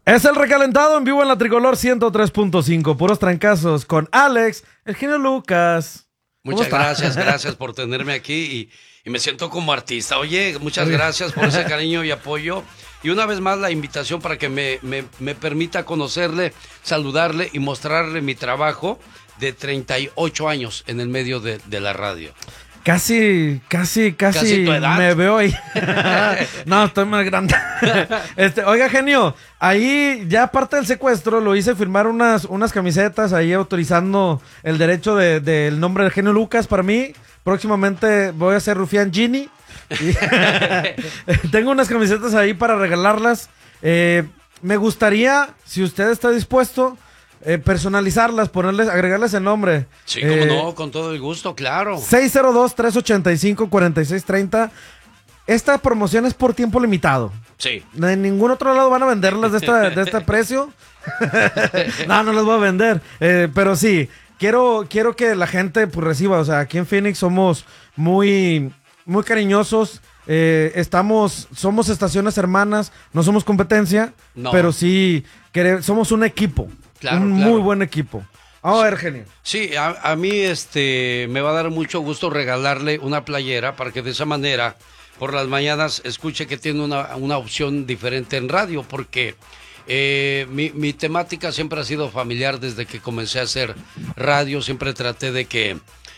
Es el recalentado en vivo en la Tricolor 103.5. Puros trancazos con Alex, el genio Lucas. Muchas gracias por tenerme aquí y me siento como artista. Oye, muchas gracias por ese cariño y apoyo. Y una vez más la invitación para que me permita conocerle, saludarle y mostrarle mi trabajo de 38 años en el medio de la radio. Casi tu edad. Me veo ahí. No, estoy más grande. Oiga, genio, ahí ya aparte del secuestro lo hice firmar unas camisetas ahí autorizando el derecho del nombre del genio Lucas para mí. Próximamente voy a ser Rufián Gini. Tengo unas camisetas ahí para regalarlas. Me gustaría, si usted está dispuesto, personalizarlas, agregarles el nombre. Sí, como no, con todo el gusto, claro. 602-385-4630. Esta promoción es por tiempo limitado. Sí. En ningún otro lado van a venderlas de este precio. No las voy a vender. Pero sí, quiero que la gente pues reciba. O sea, aquí en Phoenix somos muy, muy cariñosos. Somos estaciones hermanas, no somos competencia, pero sí somos un equipo. Claro, muy buen equipo. A ver, genio. Sí, a mí me va a dar mucho gusto regalarle una playera para que de esa manera por las mañanas escuche que tiene una opción diferente en radio, porque mi temática siempre ha sido familiar desde que comencé a hacer radio. Siempre traté de que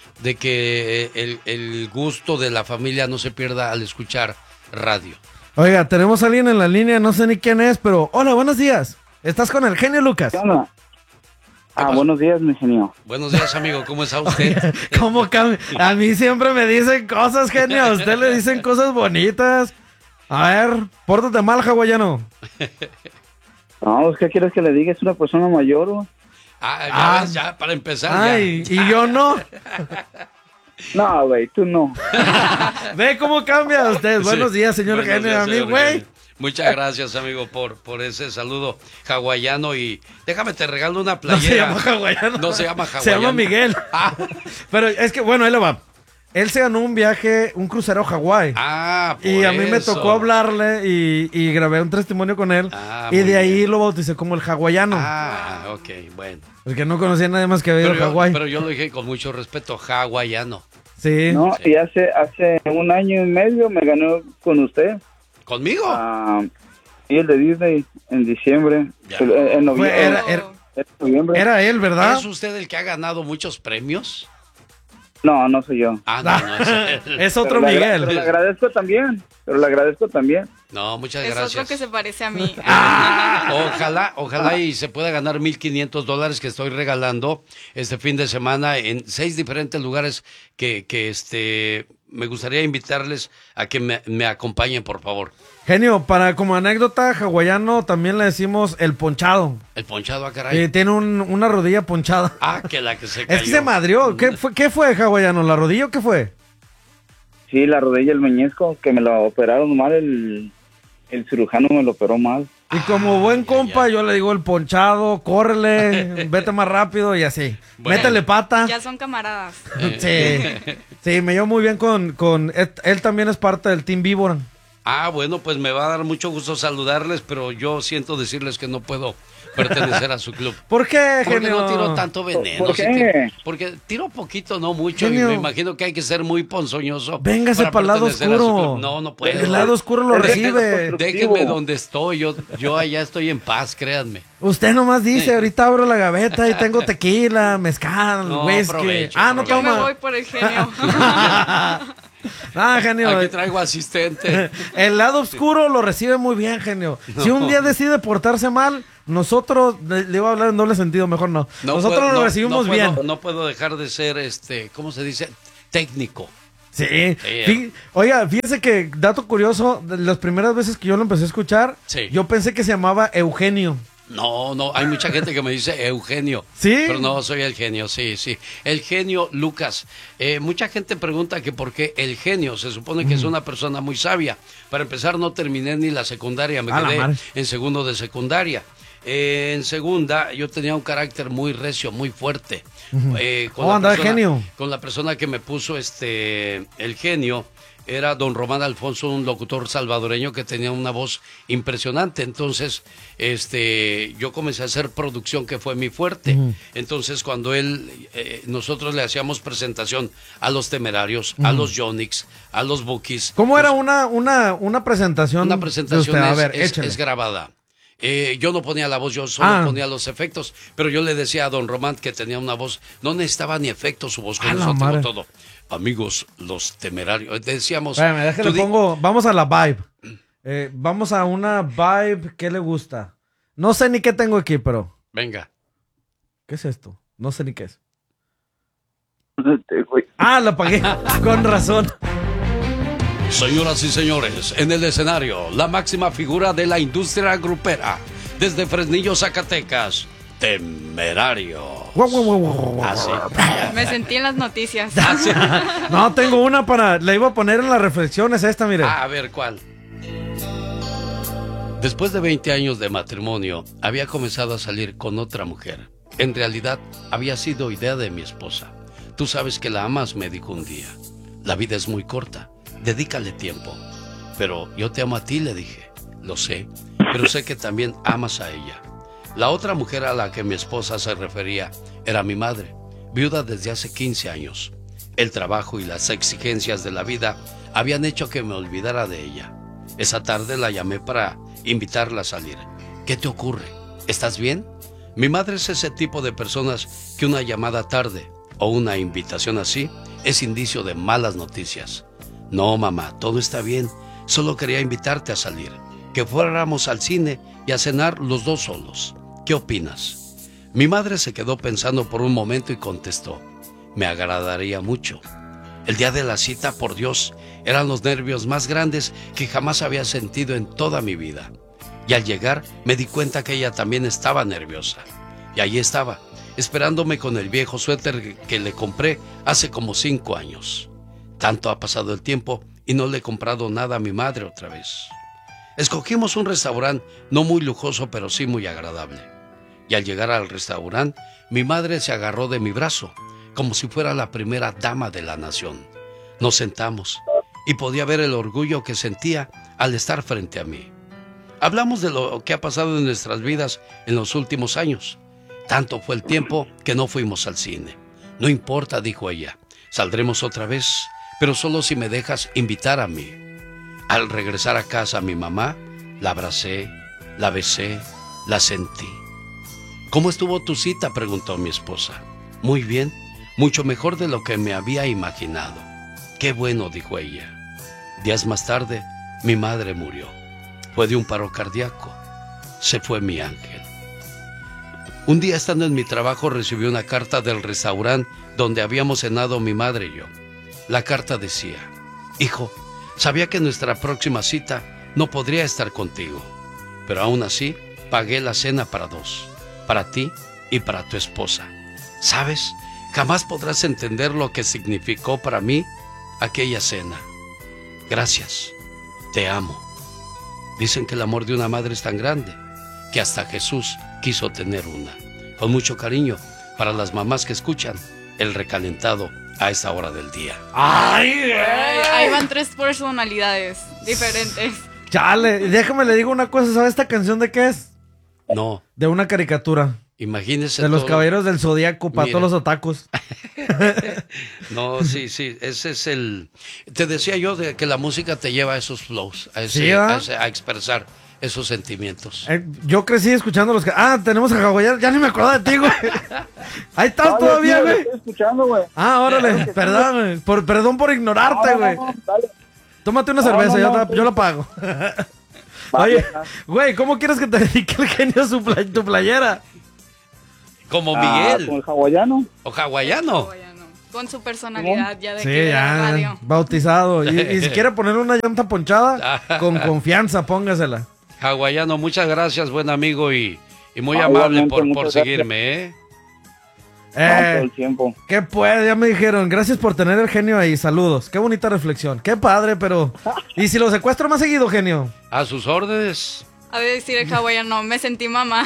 el gusto de la familia no se pierda al escuchar radio. Oiga, tenemos a alguien en la línea, no sé ni quién es, pero hola, buenos días. ¿Estás con el genio Lucas? Hola. Buenos días, mi genio. Buenos días, amigo. ¿Cómo está usted? Oye, ¿cómo cambia? A mí siempre me dicen cosas, genio. A usted le dicen cosas bonitas. A ver, pórtate mal, hawaiano. No, ¿qué quieres que le diga? Es una persona mayor, ¿o? Ya, para empezar. Ay, y yo no. No, güey, tú no. Ve cómo cambia usted. Sí. Buenos días, señor genio. A mí, güey. Muchas gracias, amigo, por ese saludo hawaiano. Y déjame, te regalo una playera. No se llama hawaiano. No se llama hawaiano. Se llama Miguel. Pero es que, bueno, ahí le va. Él se ganó un crucero a Hawái. Y a mí me tocó hablarle y grabé un testimonio con él. Y de ahí lo bauticé como el hawaiano. Ok, bueno. Porque no conocía a nadie más que había ido a Hawái. Pero yo lo dije con mucho respeto, hawaiano. Sí. No, sí. Y hace 1 año y medio me ganó con usted. ¿Conmigo? Sí, el de Disney, en diciembre. En noviembre. Era él, ¿verdad? ¿Es usted el que ha ganado muchos premios? No soy yo. No. Es otro Miguel. Pero le agradezco también. No, muchas gracias. Es otro que se parece a mí. Ojalá y se pueda ganar $1,500 que estoy regalando este fin de semana en 6 diferentes lugares que me gustaría invitarles a que me acompañen, por favor. Genio, como anécdota, hawaiano también le decimos el ponchado. El ponchado, caray. Tiene una rodilla ponchada. Que la que se cayó. Es que se madrió. ¿Qué fue, hawaiano? ¿La rodilla o qué fue? Sí, la rodilla, el meñisco, que me lo operaron mal, el cirujano me lo operó mal. Y como buen compa, yo le digo el ponchado, córrele, vete más rápido y así. Bueno, métele pata. Ya son camaradas. Sí, me llevo muy bien con él también es parte del Team Víbora. Bueno, pues me va a dar mucho gusto saludarles, pero yo siento decirles que no puedo pertenecer a su club. ¿Por qué, Porque genio? no tiro tanto veneno. ¿Por qué? Porque tiro poquito, no mucho. Genio. Y me imagino que hay que ser muy ponzoñoso. Véngase para el lado oscuro. No puedo. El lado oscuro lo recibe. Déjenme donde estoy. Yo allá estoy en paz, créanme. Usted nomás dice, ahorita abro la gaveta y tengo tequila, mezcal, whisky. Provecho, no Yo toma. me voy por el genio. Genio. Aquí traigo asistente. El lado oscuro lo recibe muy bien, genio. Si un día decide portarse mal, nosotros, le iba a hablar en doble sentido, mejor no. Nosotros lo recibimos bien. No puedo dejar de ser, ¿cómo se dice? Técnico. Sí. Oiga, fíjese que, dato curioso, de las primeras veces que yo lo empecé a escuchar, yo pensé que se llamaba Eugenio. No, hay mucha gente que me dice Eugenio. ¿Sí? Pero no, soy el genio, sí. El genio Lucas. Mucha gente pregunta que por qué el genio. Se supone que es una persona muy sabia. Para empezar, no terminé ni la secundaria, me quedé en segundo de secundaria. En segunda, yo tenía un carácter muy recio, muy fuerte. Con la persona que me puso el genio, era don Román Alfonso, un locutor salvadoreño que tenía una voz impresionante. Entonces, yo comencé a hacer producción, que fue mi fuerte. Entonces, cuando nosotros le hacíamos presentación a los Temerarios, a los Yonix, a los Bukis. ¿Cómo era una presentación? Una presentación de usted? A ver, es grabada. Yo no ponía la voz, yo solo ponía los efectos, pero yo le decía a don Román que tenía una voz, no necesitaba ni efectos, su voz, con eso tengo todo. Amigos, los Temerarios, decíamos... Espérame, déjale pongo, vamos a la vibe. Vamos a una vibe, ¿qué le gusta? No sé ni qué tengo aquí, pero... Venga. ¿Qué es esto? No sé ni qué es. Lo apagué, con razón. Señoras y señores, en el escenario, la máxima figura de la industria grupera, desde Fresnillo, Zacatecas, Temerario. Así. Me sentí en las noticias. No, tengo una le iba a poner en las reflexiones esta, mire. A ver, ¿cuál? Después de 20 años de matrimonio, había comenzado a salir con otra mujer. En realidad, había sido idea de mi esposa. Tú sabes que la amas, me dijo un día. La vida es muy corta. Dedícale tiempo. Pero yo te amo a ti, le dije. Lo sé, pero sé que también amas a ella. La otra mujer a la que mi esposa se refería era mi madre, viuda desde hace 15 años. El trabajo y las exigencias de la vida habían hecho que me olvidara de ella. Esa tarde la llamé para invitarla a salir. ¿Qué te ocurre? ¿Estás bien? Mi madre es ese tipo de personas que una llamada tarde o una invitación así es indicio de malas noticias. No, mamá, todo está bien. Solo quería invitarte a salir, que fuéramos al cine y a cenar los dos solos. ¿Qué opinas? Mi madre se quedó pensando por un momento y contestó: me agradaría mucho. El día de la cita, por Dios, eran los nervios más grandes que jamás había sentido en toda mi vida. Y al llegar me di cuenta que ella también estaba nerviosa. Y allí estaba, esperándome con el viejo suéter que le compré hace como 5 años. Tanto ha pasado el tiempo y no le he comprado nada a mi madre otra vez. Escogimos un restaurante no muy lujoso, pero sí muy agradable. Y al llegar al restaurante, mi madre se agarró de mi brazo, como si fuera la primera dama de la nación. Nos sentamos y podía ver el orgullo que sentía al estar frente a mí. Hablamos de lo que ha pasado en nuestras vidas en los últimos años. Tanto fue el tiempo que no fuimos al cine. No importa, dijo ella, saldremos otra vez, pero solo si me dejas invitar a mí. Al regresar a casa, mi mamá, la abracé, la besé, la sentí. ¿Cómo estuvo tu cita?, preguntó mi esposa. Muy bien, mucho mejor de lo que me había imaginado. Qué bueno, dijo ella. Días más tarde, mi madre murió. Fue de un paro cardíaco. Se fue mi ángel. Un día, estando en mi trabajo, recibí una carta del restaurante donde habíamos cenado mi madre y yo. La carta decía: hijo, sabía que nuestra próxima cita no podría estar contigo, pero aún así pagué la cena para 2, para ti y para tu esposa. ¿Sabes? Jamás podrás entender lo que significó para mí aquella cena. Gracias, te amo. Dicen que el amor de una madre es tan grande que hasta Jesús quiso tener una. Con mucho cariño para las mamás que escuchan el recalentado a esa hora del día. ¡Ay! Ahí van 3 personalidades diferentes. Chale, déjame le digo una cosa, ¿sabe esta canción de qué es? No. De una caricatura. Imagínese. De los Caballeros del Zodíaco, para todos los otakus. No, sí, ese es el... Te decía yo de que la música te lleva a esos flows, a expresar esos sentimientos. Yo crecí escuchando los... tenemos a Hawaiiano, ya ni me acuerdo de ti, güey. Ahí estás todavía, güey. Estoy escuchando, güey. Órale, perdón, güey. Perdón por ignorarte, güey. Dale. Tómate una cerveza, yo la pago. Oye, güey, ¿cómo quieres que te dedique el genio tu playera? Como Miguel. Con el hawaiano. O hawaiano. Con su personalidad ya de sí, que ya, la radio. Bautizado. Y si quiere poner una llanta ponchada, con confianza, póngasela. Hawaiano, muchas gracias, buen amigo, y muy amable por seguirme, todo el tiempo. ¿Qué puede? Ya me dijeron. Gracias por tener el genio ahí. Saludos. Qué bonita reflexión. Qué padre, pero... ¿Y si lo secuestro más seguido, genio? A sus órdenes. A decir el hawaiano, me sentí mamá.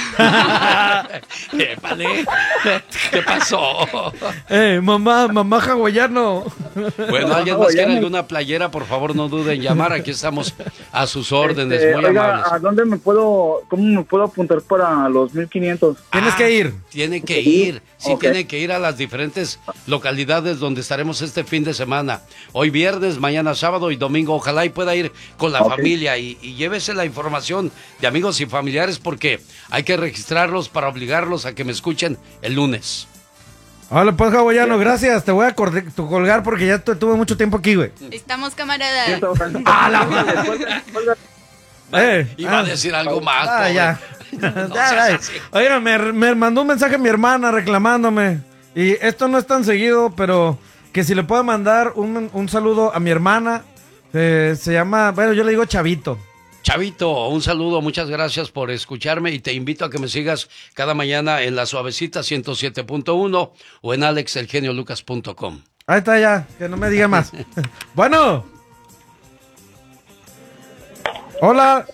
Épale, ¿qué pasó? Mamá hawaiano. Bueno, ¿alguien más quiere alguna playera? Por favor, no duden en llamar. Aquí estamos a sus órdenes, muy oiga, amables. ¿a dónde cómo me puedo apuntar para los 1500? Tienes que ir. Tiene que ir, sí, Ok. tiene que ir a las diferentes localidades donde estaremos este fin de semana. Hoy viernes, mañana sábado y domingo. Ojalá y pueda ir con la familia y llévese la información de amigos y familiares porque hay que registrarlos para obligarlos a que me escuchen el lunes. Hola, pues hawaiano, gracias. Te voy a colgar porque ya tuve mucho tiempo aquí, güey. Estamos camaradas. Iba a decir algo más. Pobre. Ya. No Ya, seas ya. así. Oiga, me mandó un mensaje mi hermana reclamándome. Y esto no es tan seguido, pero que si le puedo mandar un saludo a mi hermana. Se llama, bueno, yo le digo Chavito. Chavito, un saludo, muchas gracias por escucharme y te invito a que me sigas cada mañana en La Suavecita 107.1 o en alexelgeniolucas.com. Ahí está ya, que no me diga más. Bueno. Hola.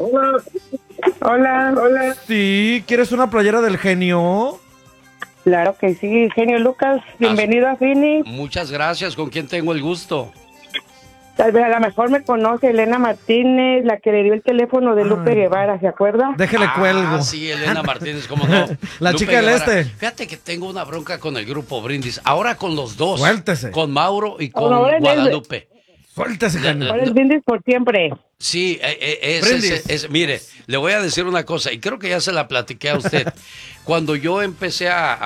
Hola. Sí, ¿quieres una playera del genio? Claro que sí, genio Lucas. Bienvenido a Phoenix. Muchas gracias, ¿con quién tengo el gusto? Tal vez a lo mejor me conoce Elena Martínez, la que le dio el teléfono de Lupe Guevara, ¿se acuerda? Déjele cuelgo. Sí, Elena Martínez, cómo no. La Lupe chica del Guevara. este. Fíjate que tengo una bronca con el grupo Brindis, ahora con los dos. Suéltese. Con Mauro y con Ahora en el- Guadalupe. Suéltese, genio. Por el brindis por siempre. Sí, Brindis. mire, le voy a decir una cosa, y creo que ya se la platiqué a usted. Cuando yo empecé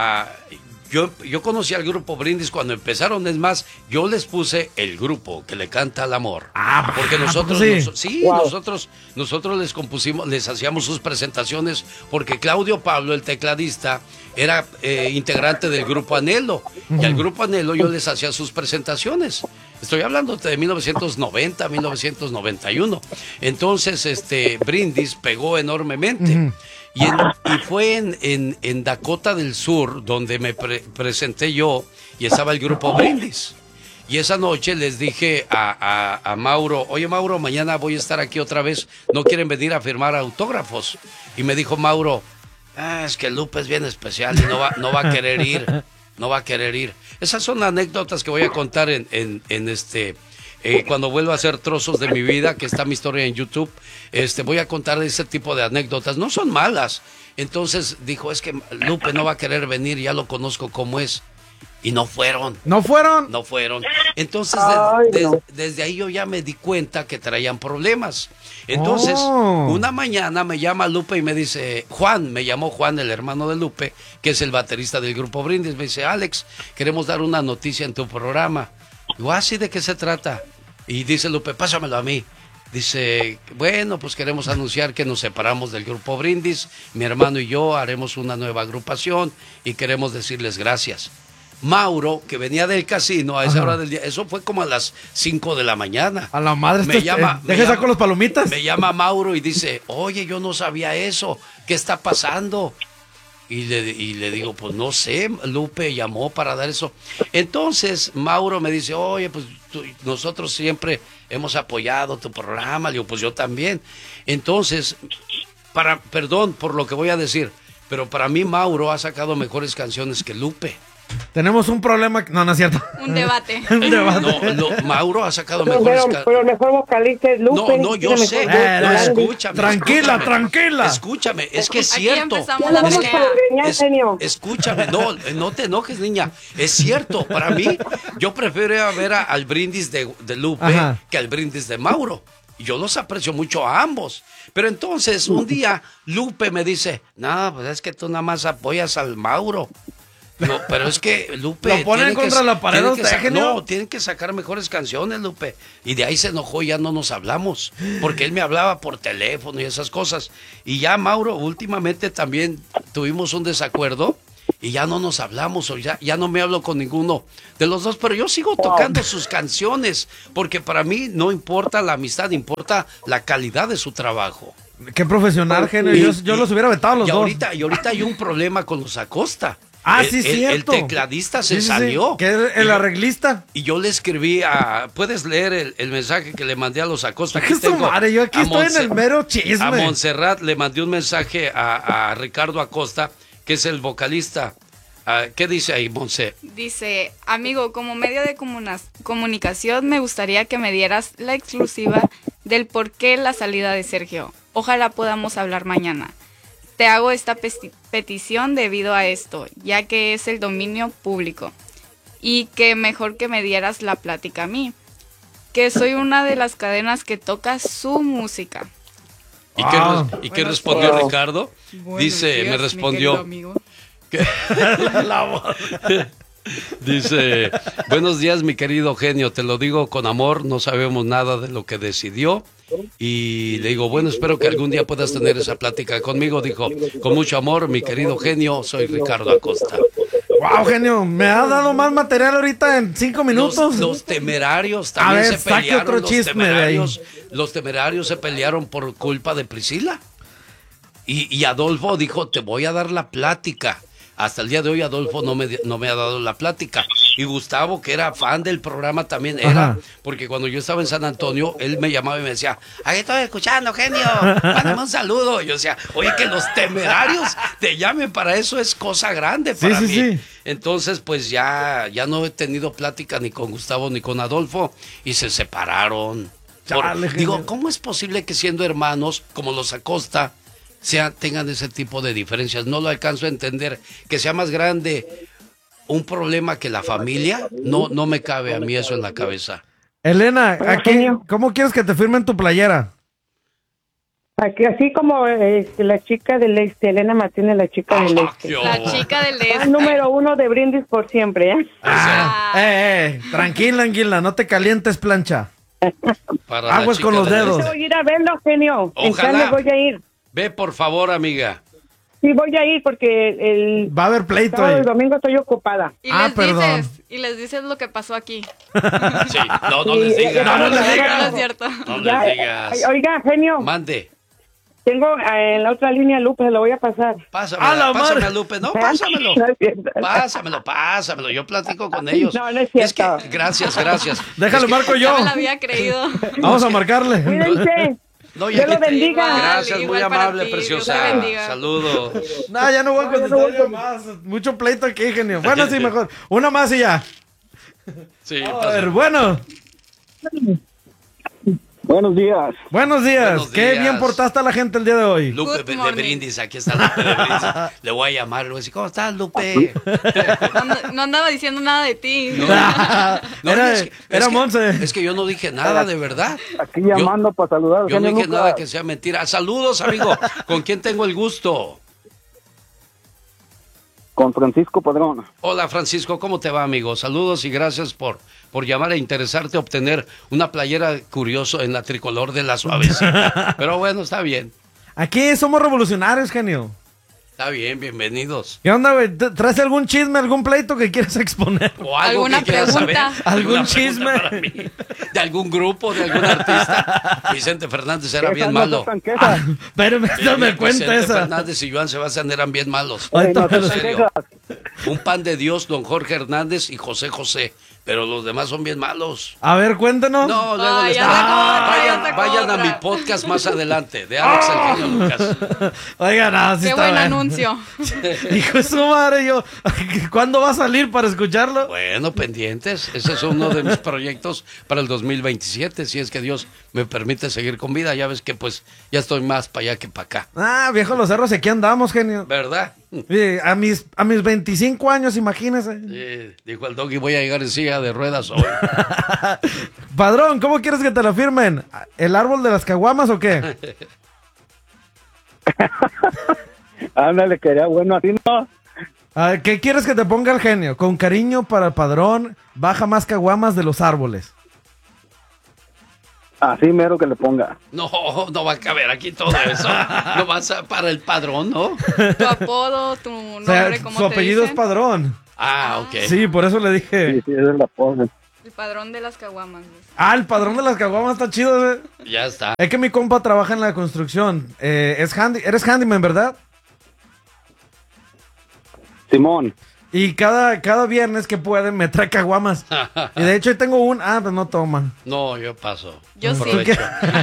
yo conocí al grupo Brindis cuando empezaron, es más, yo les puse el grupo que le canta al amor. Porque nosotros, sí. Wow. nosotros les compusimos, les hacíamos sus presentaciones, porque Claudio Pablo, el tecladista, era integrante del grupo Anhelo, y al grupo Anhelo yo les hacía sus presentaciones. Estoy hablando de 1990, 1991. Entonces, Brindis pegó enormemente. Y fue en Dakota del Sur donde me presenté yo y estaba el grupo Brindis. Y esa noche les dije a Mauro, oye Mauro, mañana voy a estar aquí otra vez, ¿no quieren venir a firmar autógrafos? Y me dijo Mauro, es que Lupe es bien especial y no va a querer ir, no va a querer ir. Esas son anécdotas que voy a contar cuando vuelva a hacer trozos de mi vida, que está mi historia en YouTube, voy a contar ese tipo de anécdotas. No son malas. Entonces dijo, es que Lupe no va a querer venir, ya lo conozco como es. Y no fueron. ¿No fueron? No fueron. Entonces, Ay, no. desde ahí yo ya me di cuenta que traían problemas. Entonces, una mañana me llama Lupe y me dice, me llamó Juan, el hermano de Lupe, que es el baterista del grupo Brindis. Me dice, Alex, queremos dar una noticia en tu programa. Digo, ¿sí de qué se trata? Y dice Lupe, pásamelo a mí. Dice, bueno, pues queremos anunciar que nos separamos del grupo Brindis. Mi hermano y yo haremos una nueva agrupación y queremos decirles gracias. Mauro, que venía del casino a esa hora del día, eso fue como a las 5 de la mañana. A la madre, me saco los palomitas. Me llama Mauro y dice, oye, yo no sabía eso, ¿qué está pasando? Y le digo, pues no sé, Lupe llamó para dar eso. Entonces Mauro me dice, oye, pues nosotros siempre hemos apoyado tu programa. Le digo, pues yo también. Entonces, perdón por lo que voy a decir, pero para mí Mauro ha sacado mejores canciones que Lupe. Tenemos un problema. No, no es cierto. Un debate. Un debate. No, Mauro ha sacado mejores canciones. Pero el mejor vocalista es Lupe. No, yo Tiene sé. mejor No, voz. escúchame. Tranquila. Escúchame, es que es Aquí cierto. empezamos Ya la no vamos pelea. a regañar, genio. Escúchame, no te enojes, niña. Es cierto, para mí, yo prefiero ver al Brindis de Lupe Ajá. que al Brindis de Mauro. Y yo los aprecio mucho a ambos. Pero entonces, un día, Lupe me dice, no, pues es que tú nada más apoyas al Mauro. No, pero es que Lupe... Lo ponen contra la pared tiene que usted, genio. No, tienen que sacar mejores canciones, Lupe. Y de ahí se enojó y ya no nos hablamos. Porque él me hablaba por teléfono y esas cosas. Y ya, Mauro, últimamente también tuvimos un desacuerdo y ya no nos hablamos, o ya no me hablo con ninguno de los dos, pero yo sigo tocando sus canciones, porque para mí no importa la amistad, importa la calidad de su trabajo. Qué profesional, genio. Yo los hubiera vetado a los dos. Y ahorita hay un problema con los Acosta. Ah, sí, El cierto. tecladista se Sí, sí, sí, salió. que es el arreglista. Y yo le escribí ¿puedes leer el mensaje que le mandé a los Acosta? ¿Qué es tu madre? Yo aquí a estoy en el mero A chisme. Montserrat le mandé un mensaje a Ricardo Acosta, que es el vocalista. ¿Qué dice ahí, Monse? Dice, amigo, como medio de comunicación me gustaría que me dieras la exclusiva del por qué la salida de Sergio. Ojalá podamos hablar mañana. Te hago esta petición debido a esto, ya que es el dominio público. Y que mejor que me dieras la plática a mí, que soy una de las cadenas que toca su música. ¿Y qué respondió Ricardo? Dice, me respondió... Dice, buenos días mi querido genio, te lo digo con amor, no sabemos nada de lo que decidió. Y le digo, bueno, espero que algún día puedas tener esa plática conmigo. Dijo, con mucho amor, mi querido genio, soy Ricardo Acosta. Wow, genio, me ha dado más material ahorita en 5 minutos. Los Temerarios también se saque pelearon. otro chisme de ahí. Los Temerarios se pelearon por culpa de Priscila. Y Adolfo dijo, te voy a dar la plática. Hasta el día de hoy Adolfo no me ha dado la plática. Y Gustavo, que era fan del programa, también era. Ajá. Porque cuando yo estaba en San Antonio, él me llamaba y me decía, ahí estoy escuchando, genio, mándame un saludo. Y yo decía, oye, que los Temerarios te llamen para eso es cosa grande para mí. Sí. Entonces, pues ya no he tenido plática ni con Gustavo ni con Adolfo y se separaron. Chale, Digo, ¿cómo es posible que siendo hermanos, como los Acosta, tengan ese tipo de diferencias? No lo alcanzo a entender. Que sea más grande un problema que la familia, no me cabe a mí eso en la cabeza. Elena, ¿cómo quieres que te firmen tu playera? Aquí, así como la chica del este, Elena Martínez, la chica del este. La chica del este. Número 1 de Brindis por siempre, ¿eh? Tranquila, Anguila, no te calientes, plancha. Para Aguas con los dedos. Voy a ir a verlo, genio. Ojalá. Voy a ir. Ve, por favor, amiga. Sí, voy a ir porque va a haber pleito sábado ahí. y domingo estoy ocupada. Y les dices lo que pasó aquí. Sí, no les digas. No es cierto. No les digas. Oiga, genio. Mande. Tengo en la otra línea a Lupe, se lo voy a pasar. Pásame a Lupe. No, pásamelo. Pásamelo. Yo platico con ellos. No es cierto. Gracias. Déjalo, marco yo. No me la había creído. Vamos a marcarle. Cuídense. No, Dios lo bendiga. Gracias, muy Igual para amable, ti, preciosa. Dios te bendiga. Saludos. No, ya no voy a contestar más. Mucho pleito aquí, genio. Bueno, sí, mejor. Una más y ya. Sí, A ver, bueno. Buenos días. Buenos días. Buenos Qué días. bien portaste a la gente el día de hoy. Lupe Good de morning. Brindis, aquí está Lupe de Brindis. Le voy a llamar, le voy a decir, ¿cómo estás, Lupe? No andaba diciendo nada de ti. No, Era Monse. Es que yo no dije nada, de verdad. Aquí llamando para saludar al Yo no genio dije Lucas. nada que sea mentira. Saludos, amigo. ¿Con quién tengo el gusto? Con Francisco Padrón. Hola, Francisco, ¿cómo te va, amigo? Saludos y gracias por llamar a interesarte a obtener una playera curioso en la tricolor de la suavecita. Pero bueno, está bien. Aquí somos revolucionarios, genio. Está bien, bienvenidos. ¿Qué onda, güey? ¿Traes algún chisme, algún pleito que quieras exponer? O algo ¿Alguna que quieras pregunta? saber. ¿Algún ¿Alguna pregunta chisme? para mí? ¿De algún grupo, de algún artista? Vicente Fernández era bien malo. Pero me cuenta Vicente esa. Fernández y Joan Sebastián eran bien malos. Ahorita me En lo- serio. Un pan de Dios, don Jorge Hernández y José José. Pero los demás son bien malos. A ver, cuéntanos. No, luego Ay, les ya se vayan, vayan a mi podcast más adelante, de Alex el Genio Lucas. Oigan, no, sí Qué está buen bien. anuncio. Hijo de su madre, yo. ¿Cuándo va a salir para escucharlo? Bueno, pendientes. Ese es uno de mis proyectos para el 2027, si es que Dios me permite seguir con vida. Ya ves que pues ya estoy más para allá que para acá. Ah, viejo los cerros, aquí andamos, genio. ¿Verdad? Sí, a mis 25 años, imagínese. Dijo el Doggy, voy a llegar en silla de ruedas hoy. Padrón, ¿cómo quieres que te la firmen? ¿El árbol de las caguamas o qué? Ándale, quería bueno así, ¿no? ¿Qué quieres que te ponga el genio? Con cariño para el padrón, baja más caguamas de los árboles. Así mero que le ponga. No va a caber aquí todo eso. No vas a para el padrón, ¿no? Tu apodo, tu O sea, nombre, ¿cómo su te apellido dicen? es padrón. Ah, ok. Sí, por eso le dije. Sí, esa es la pose. El padrón de las caguamas. El padrón de las caguamas está chido, ¿eh? Ya está. Es que mi compa trabaja en la construcción. Eres handyman, ¿verdad? Simón. Y cada viernes que puede me trae caguamas. Y de hecho hoy tengo pues no toma. No, yo paso. Yo sí. Aprovecho.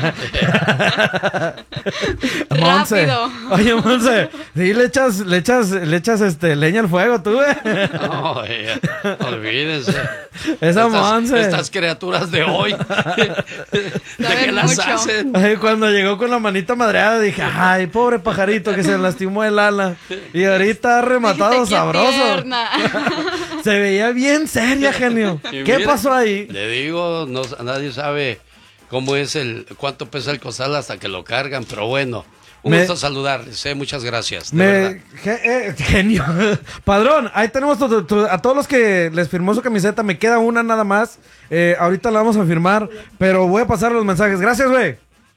Monse. Rápido. Oye, Monse, sí le echas leña al fuego, tú, No, olvídense. Esa Monse. Estas criaturas de hoy. ¿De qué las mucho. hacen? Ay, cuando llegó con la manita madreada dije, ay, pobre pajarito que se lastimó el ala. Y ahorita ha rematado Dijiste, "Qué sabroso. tierna". Se veía bien seria, genio. Y ¿Qué mire, pasó ahí? Le digo, nadie sabe cómo es cuánto pesa el costal hasta que lo cargan, pero bueno. Un gusto saludarles, muchas gracias. De verdad. Genio. Padrón, ahí tenemos a todos los que les firmó su camiseta. Me queda una nada más. Ahorita la vamos a firmar, pero voy a pasar los mensajes. Gracias, güey.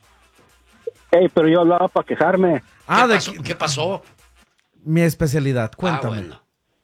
Hey, pero yo hablaba para quejarme. ¿Qué pasó? Mi especialidad, cuéntame. Bueno.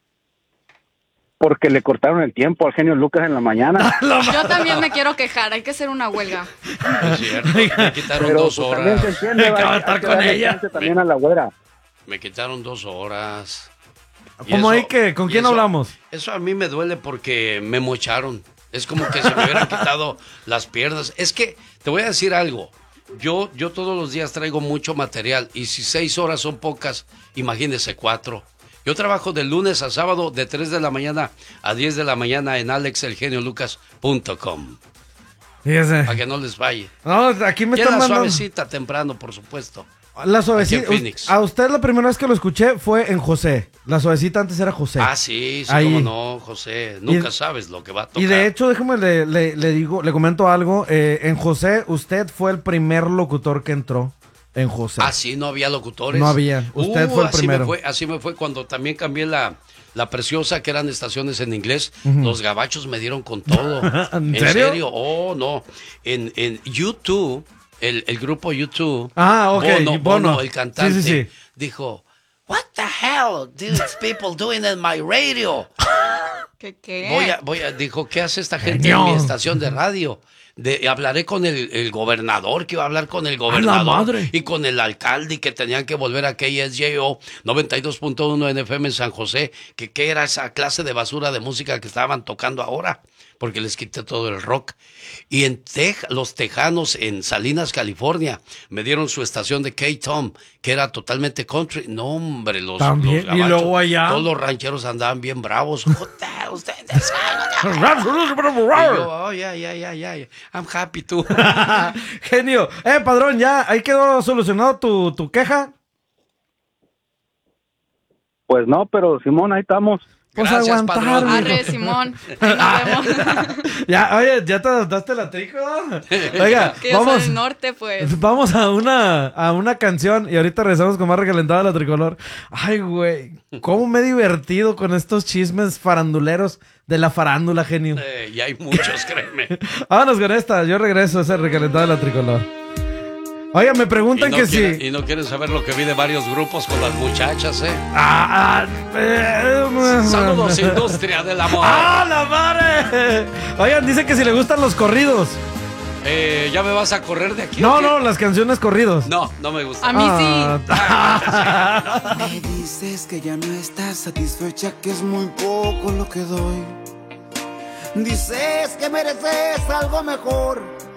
Porque le cortaron el tiempo al genio Lucas en la mañana. Yo también me quiero quejar, hay que hacer una huelga. Es cierto, me quitaron Pero 2 pues, también horas. se entiende, Acabo de hay estar que con darle ella. chance también a la güera. Me quitaron 2 horas. Y ¿Cómo eso- ahí que? ¿Con y quién eso- hablamos? Eso a mí me duele porque me mocharon. Es como que se me hubieran quitado las piernas. Es que te voy a decir algo. Yo todos los días traigo mucho material y si 6 horas son pocas, imagínese 4. Yo trabajo de lunes a sábado de 3 de la mañana a 10 de la mañana en alexelgeniolucas.com. Fíjese. Para que no les falle. No, aquí me Y en están la mandando. suavecita temprano, por supuesto. La suavecita. Aquí en Phoenix. A usted la primera vez que lo escuché fue en José. La suavecita antes era José. Ah, sí, Ahí. cómo no, José. Nunca sabes lo que va a tocar. Y de hecho, déjeme le comento algo. En José, usted fue el primer locutor que entró en José. Ah, sí, no había locutores. No había. Usted fue el primero. Así me fue cuando también cambié la Preciosa, que eran estaciones en inglés. Los gabachos me dieron con todo. ¿En serio? Oh, no. En YouTube, el grupo YouTube. Ah, ok, Bono. el cantante, Sí. dijo, "What the hell do these people doing in my radio?" ¿Qué? Dijo, ¿qué hace esta gente en mi estación de radio? Hablaré con el gobernador, que iba a hablar con el gobernador madre! y con el alcalde, y que tenían que volver a KSJO 92.1 en FM en San José, que qué era esa clase de basura de música que estaban tocando ahora, porque les quité todo el rock. Y en los tejanos en Salinas, California, me dieron su estación de K-Tom, que era totalmente country. No, hombre, los También, gabachos, y luego allá. todos los rancheros andaban bien bravos. Ustedes. Y yo, oh, ya. I'm happy too. Genio. Padrón, ya, ahí quedó solucionado tu queja. Pues no, pero Simón, ahí estamos. Pues Gracias, aguantar, padrón. mijo. Arre, Simón. Ahí nos vemos. Ya, oye, ya te adaptaste la trico. Oiga, Que yo soy vamos. del norte, pues. Vamos a una canción y ahorita regresamos con más recalentada la tricolor. Ay, güey, cómo me he divertido con estos chismes faranduleros de la farándula, genio. Y hay muchos, créeme. Vámonos con esta, yo regreso a esa recalentada de la tricolor. Oiga, me preguntan que si... Y no quieren saber lo que vi de varios grupos con las muchachas, ¿eh? Saludos, industria del amor. ¡Ah, la madre! Oigan, dicen que si le gustan los corridos. ¿Ya me vas a correr de aquí? No, o qué? no, las canciones corridos. No me gusta. A mí Ah, Me dices que ya no estás satisfecha, que es muy poco lo que doy. Dices que mereces algo mejor,